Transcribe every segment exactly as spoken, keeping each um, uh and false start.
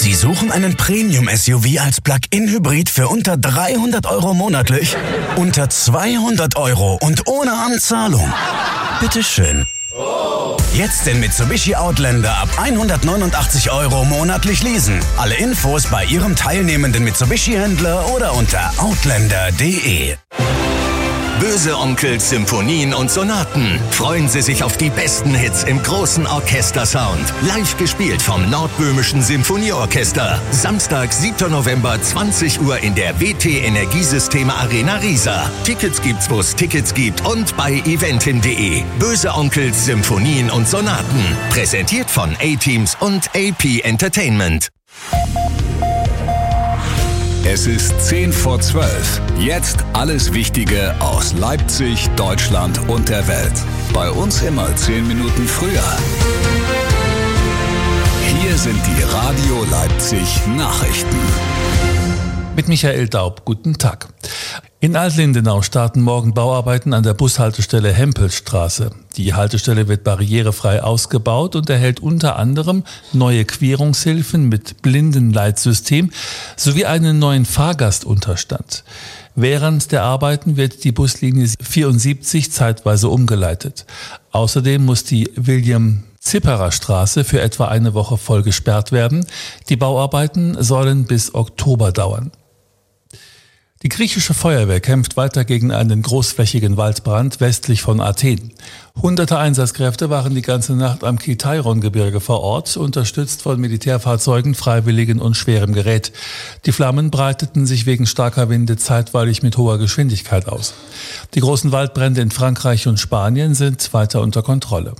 Sie suchen einen Premium-S U V als Plug-in-Hybrid für unter dreihundert Euro monatlich? Unter zweihundert Euro und ohne Anzahlung? Bitteschön. Jetzt den Mitsubishi Outlander ab hundertneunundachtzig Euro monatlich leasen. Alle Infos bei Ihrem teilnehmenden Mitsubishi-Händler oder unter outlander punkt de. Böse Onkels, Symphonien und Sonaten. Freuen Sie sich auf die besten Hits im großen Orchestersound. Live gespielt vom Nordböhmischen Symphonieorchester. Samstag, siebter November, zwanzig Uhr in der W T Energiesysteme Arena Riesa. Tickets gibt's, wo es Tickets gibt und bei eventim punkt de. Böse Onkels, Symphonien und Sonaten. Präsentiert von A-Teams und A P Entertainment. Es ist zehn vor zwölf. Jetzt alles Wichtige aus Leipzig, Deutschland und der Welt. Bei uns immer zehn Minuten früher. Hier sind die Radio Leipzig Nachrichten. Mit Michael Daub, guten Tag. In Altlindenau starten morgen Bauarbeiten an der Bushaltestelle Hempelstraße. Die Haltestelle wird barrierefrei ausgebaut und erhält unter anderem neue Querungshilfen mit Blindenleitsystem sowie einen neuen Fahrgastunterstand. Während der Arbeiten wird die Buslinie vierundsiebzig zeitweise umgeleitet. Außerdem muss die William-Zipperer-Straße für etwa eine Woche voll gesperrt werden. Die Bauarbeiten sollen bis Oktober dauern. Die griechische Feuerwehr kämpft weiter gegen einen großflächigen Waldbrand westlich von Athen. Hunderte Einsatzkräfte waren die ganze Nacht am Kitairon-Gebirge vor Ort, unterstützt von Militärfahrzeugen, Freiwilligen und schwerem Gerät. Die Flammen breiteten sich wegen starker Winde zeitweilig mit hoher Geschwindigkeit aus. Die großen Waldbrände in Frankreich und Spanien sind weiter unter Kontrolle.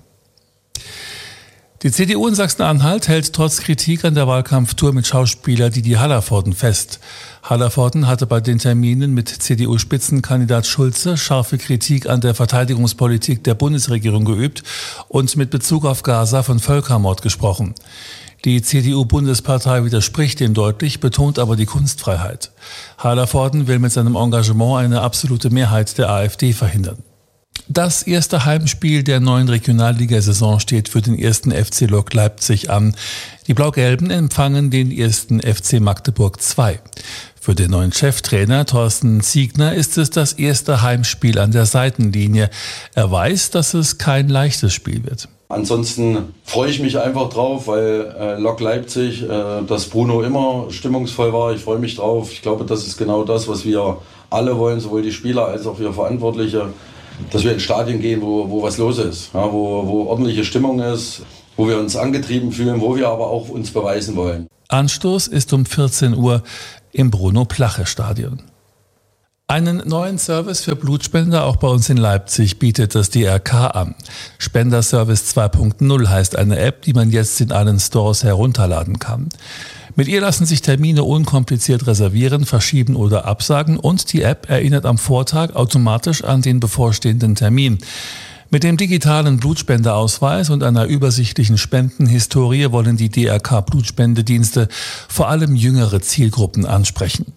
Die C D U in Sachsen-Anhalt hält trotz Kritik an der Wahlkampftour mit Schauspieler Didi Hallervorden fest. Hallervorden hatte bei den Terminen mit C D U-Spitzenkandidat Schulze scharfe Kritik an der Verteidigungspolitik der Bundesregierung geübt und mit Bezug auf Gaza von Völkermord gesprochen. Die C D U-Bundespartei widerspricht dem deutlich, betont aber die Kunstfreiheit. Hallervorden will mit seinem Engagement eine absolute Mehrheit der AfD verhindern. Das erste Heimspiel der neuen Regionalligasaison steht für den ersten F C Lok Leipzig an. Die Blau-Gelben empfangen den ersten F C Magdeburg zwei. Für den neuen Cheftrainer Thorsten Ziegner ist es das erste Heimspiel an der Seitenlinie. Er weiß, dass es kein leichtes Spiel wird. Ansonsten freue ich mich einfach drauf, weil äh, Lok Leipzig, äh, dass Bruno immer stimmungsvoll war. Ich freue mich drauf. Ich glaube, das ist genau das, was wir alle wollen, sowohl die Spieler als auch wir Verantwortliche. Dass wir in Stadien gehen, wo, wo was los ist, ja, wo, wo ordentliche Stimmung ist, wo wir uns angetrieben fühlen, wo wir aber auch uns beweisen wollen. Anstoß ist um vierzehn Uhr im Bruno-Plache-Stadion. Einen neuen Service für Blutspender auch bei uns in Leipzig bietet das D R K an. Spenderservice zwei Punkt null heißt eine App, die man jetzt in allen Stores herunterladen kann. Mit ihr lassen sich Termine unkompliziert reservieren, verschieben oder absagen und die App erinnert am Vortag automatisch an den bevorstehenden Termin. Mit dem digitalen Blutspendeausweis und einer übersichtlichen Spendenhistorie wollen die D R K Blutspendedienste vor allem jüngere Zielgruppen ansprechen.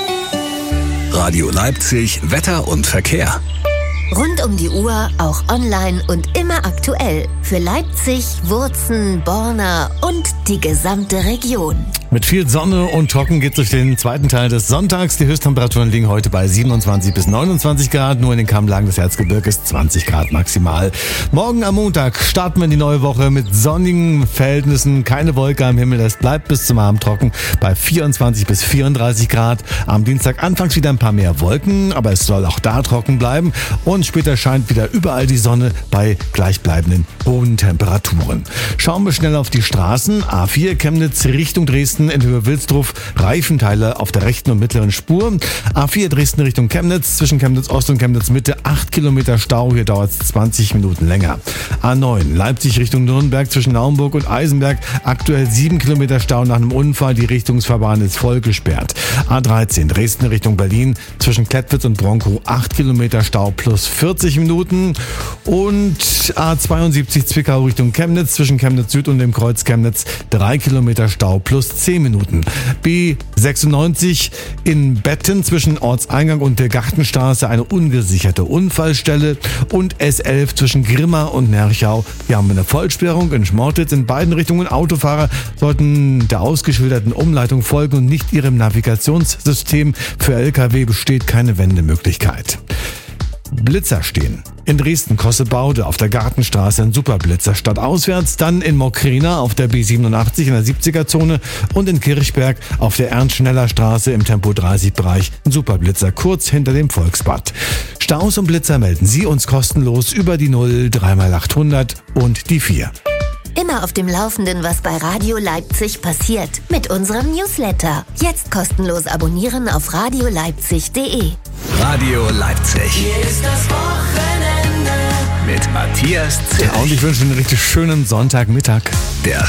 Radio Leipzig, Wetter und Verkehr. Rund um die Uhr, auch online und immer aktuell. Für Leipzig, Wurzen, Borna und die gesamte Region. Mit viel Sonne und trocken geht es durch den zweiten Teil des Sonntags. Die Höchsttemperaturen liegen heute bei siebenundzwanzig bis neunundzwanzig Grad. Nur in den Kammlagen des Erzgebirges zwanzig Grad maximal. Morgen am Montag starten wir in die neue Woche mit sonnigen Verhältnissen. Keine Wolke am Himmel. Es bleibt bis zum Abend trocken bei vierundzwanzig bis vierunddreißig Grad. Am Dienstag anfangs wieder ein paar mehr Wolken, aber es soll auch da trocken bleiben. Und später scheint wieder überall die Sonne bei gleichbleibenden hohen Temperaturen. Schauen wir schnell auf die Straßen. A vier Chemnitz Richtung Dresden in Höhe Wilsdruf. Reifenteile auf der rechten und mittleren Spur. A vier Dresden Richtung Chemnitz. Zwischen Chemnitz Ost und Chemnitz Mitte acht Kilometer Stau. Hier dauert es zwanzig Minuten länger. A neun Leipzig Richtung Nürnberg zwischen Naumburg und Eisenberg. Aktuell sieben Kilometer Stau nach einem Unfall. Die Richtungsfahrbahn ist voll gesperrt. A dreizehn Dresden Richtung Berlin. Zwischen Klettwitz und Bronkow acht Kilometer Stau plus vierzig Minuten. Und A zweiundsiebzig Zwickau Richtung Chemnitz zwischen Chemnitz Süd und dem Kreuz Chemnitz drei Kilometer Stau plus zehn Minuten. B sechsundneunzig in Betten zwischen Ortseingang und der Gartenstraße eine ungesicherte Unfallstelle. Und S elf zwischen Grimma und Nerchau. Hier haben wir eine Vollsperrung in Schmortitz in beiden Richtungen. Autofahrer sollten der ausgeschilderten Umleitung folgen und nicht ihrem Navigationssystem. Für L K W besteht keine Wendemöglichkeit. Blitzer stehen. In Dresden-Kossebaude auf der Gartenstraße ein Superblitzer stadtauswärts, dann in Mokrina auf der B siebenundachtzig in der siebziger-Zone und in Kirchberg auf der Ernst-Schneller-Straße im Tempo dreißig-Bereich ein Superblitzer kurz hinter dem Volksbad. Staus und Blitzer melden Sie uns kostenlos über die null drei mal achthundert und die vier. Immer auf dem Laufenden, was bei Radio Leipzig passiert. Mit unserem Newsletter. Jetzt kostenlos abonnieren auf radio leipzig punkt de. Radio Leipzig. Hier ist das Wochenende Mit Matthias Zillig. Und ich wünsche einen richtig schönen Sonntagmittag. Der